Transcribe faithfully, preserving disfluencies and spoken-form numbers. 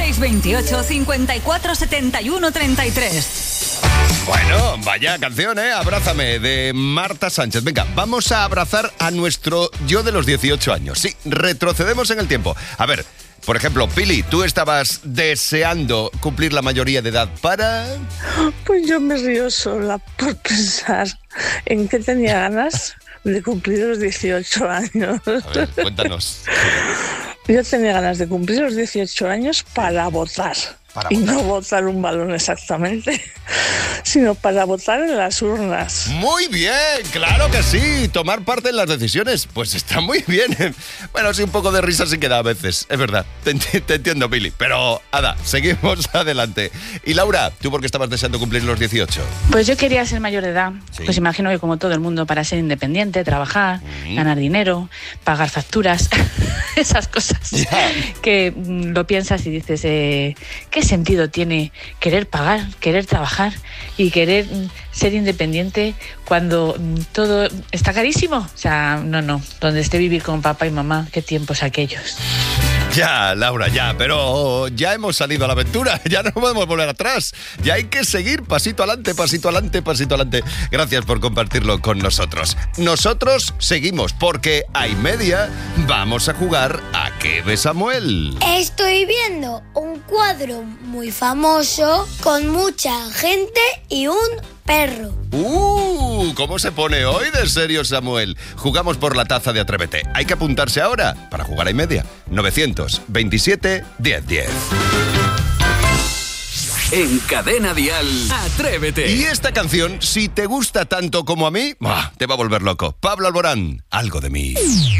seis veintiocho, cincuenta y cuatro, setenta y uno, treinta y tres. Bueno, vaya canción, ¿eh? Abrázame, de Marta Sánchez. Venga, vamos a abrazar a nuestro yo de los dieciocho años. Sí, retrocedemos en el tiempo. A ver, por ejemplo, Pili, tú estabas deseando cumplir la mayoría de edad para... Pues yo me río sola por pensar en que tenía ganas de cumplir los dieciocho años. A ver, cuéntanos. Yo tenía ganas de cumplir los dieciocho años para votar. Para y votar. no votar un balón exactamente, sino para votar en las urnas. Muy bien, claro que sí, tomar parte en las decisiones, pues está muy bien. Bueno, sí, un poco de risa sí que da a veces, es verdad, te, enti- te entiendo, Pili, pero Ada, seguimos adelante. Y Laura, ¿tú por qué estabas deseando cumplir los dieciocho? Pues yo quería ser mayor de edad, Sí. pues imagino que como todo el mundo, para ser independiente, trabajar, Mm. ganar dinero, pagar facturas, esas cosas Ya. que mm, lo piensas y dices, eh, ¿qué sentido tiene querer pagar, querer trabajar y querer mm, ser independiente cuando mm, todo está carísimo? O sea, no, no, donde esté vivir con papá y mamá, qué tiempos aquellos. Ya, Laura, ya, pero ya hemos salido a la aventura, ya no podemos volver atrás, ya hay que seguir pasito adelante, pasito adelante, pasito adelante. Gracias por compartirlo con nosotros. Nosotros seguimos porque a y media vamos a jugar a ¿Qué ve Samuel? Estoy viendo un cuadro muy famoso con mucha gente y un perro. ¡Uh! ¿Cómo se pone hoy de serio, Samuel? Jugamos por la taza de Atrévete. Hay que apuntarse ahora para jugar a y media. novecientos veintisiete, diez diez. En Cadena Dial, Atrévete. Y esta canción, si te gusta tanto como a mí, ¡buah!, te va a volver loco. Pablo Alborán, Algo de mí.